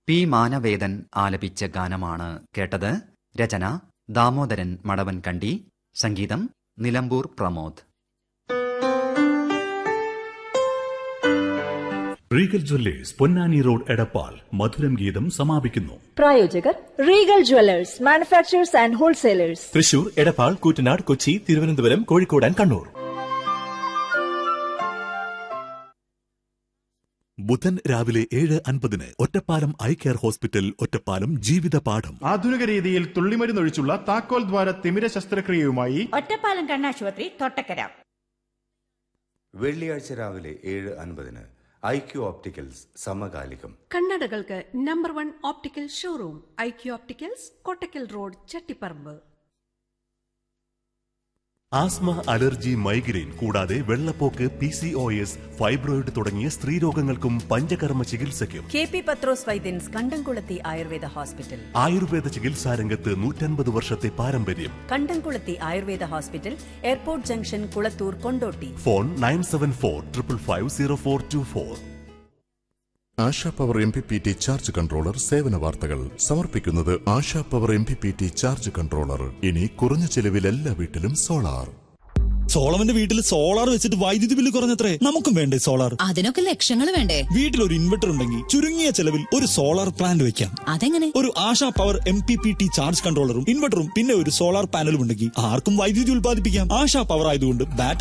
P Manavedan ആലപിച്ച ഗാനമാണ് കേട്ടത്. രചന ദാമോദരൻ മടവൻകണ്ടി, സംഗീതം Nilambur Pramod. Regal Jewellers Ponnani road Edappal മധുരം ഗീതം സമാപിക്കുന്നു. പ്രായോജകർ Regal Jewellers, manufacturers and wholesalers, Thrissur, Edappal, Koottanad, Kochi, Thiruvananthapuram, Kozhikode and Kannur. ബുധൻ രാവിലെ 7:50 Ottapalam eye care hospital, Ottapalam ജീവിത പാഠം. ആധുനിക രീതിയിൽ തുള്ളിമരുന്നൊഴിച്ചുള്ള താക്കോൽ ദ്വാര തിമിര ശസ്ത്രക്രിയയുമായി ഒറ്റപ്പാലം കണ്ണാശുപത്രി, തൊട്ടക്കര. വെള്ളിയാഴ്ച രാവിലെ 7:50 ഐക്യു ഓപ്റ്റിക്കൽസ് സമകാലികം. കണ്ണടകൾക്ക് number 1 optical showroom IQ opticals, Kottakkal road, Chattiparamba. Asthma, allergy, migraine കൂടാതെ വെള്ളപ്പോക്ക്, PCOS, ഫൈബ്രോയിഡ് തുടങ്ങിയ സ്ത്രീരോഗങ്ങൾക്കും പഞ്ചകർമ്മ ചികിത്സയ്ക്കും KP പത്രോസ് വൈദ്യൻസ്, കണ്ടംകുളത്തി ആയുർവേദ ഹോസ്പിറ്റൽ. ആയുർവേദ ചികിത്സാരംഗത്ത് 150 വർഷത്തെ പാരമ്പര്യം. കണ്ടംകുളത്തി Ayurveda hospital, airport junction, Kulathur, Kondotty. Phone 9745550424. ASHA power MPPT charge controller സേവന വാർത്തകൾ സമർപ്പിക്കുന്നത് ASHA power MPPT charge controller. ഇനി കുറഞ്ഞ ചെലവിൽ എല്ലാ വീട്ടിലും സോളാർ. സോളവന്റെ വീട്ടിൽ സോളാർ വെച്ചിട്ട് വൈദ്യുതി ബില്ല് കുറഞ്ഞത്രേ. നമുക്കും വേണ്ടേ സോളാർ? അതിനൊക്കെ ലക്ഷങ്ങൾ വേണ്ടേ? വീട്ടിൽ ഒരു ഇൻവെർട്ടർ ഉണ്ടെങ്കിൽ ചുരുങ്ങിയ ചെലവിൽ ഒരു സോളാർ പ്ലാന്റ് വെക്കാം. അതെങ്ങനെ? ഒരു ആശാ പവർ MPPT ചാർജ് കൺട്രോളറും ഇൻവെർട്ടറും പിന്നെ ഒരു സോളാർ പാനലും ഉണ്ടെങ്കിൽ ആർക്കും വൈദ്യുതി ഉൽപ്പാദിപ്പിക്കാം. ആശാ പവർ ആയതുകൊണ്ട് ബാറ്ററി